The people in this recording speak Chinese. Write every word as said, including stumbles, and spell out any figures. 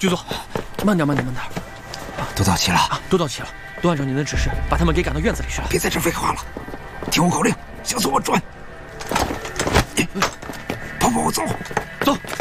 局座，慢点，慢点，慢点。 都到齐了啊，都到齐了，都按照您的指示，把他们给赶到院子里去了。 别在这废话了，听我口令，向左转。跑跑，走， 走。